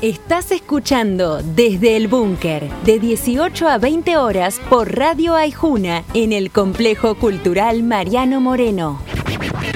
Estás escuchando Desde el Búnker, de 18 a 20 horas por Radio Aijuna, en el Complejo Cultural Mariano Moreno.